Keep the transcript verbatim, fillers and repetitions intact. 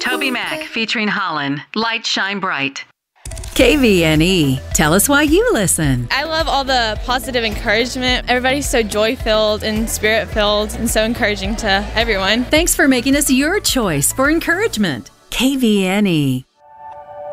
Toby Mac featuring Holland. Light Shine Bright. K V N E. Tell us why you listen. I love all the positive encouragement. Everybody's so joy-filled and spirit-filled and so encouraging to everyone. Thanks for making us your choice for encouragement. K V N E.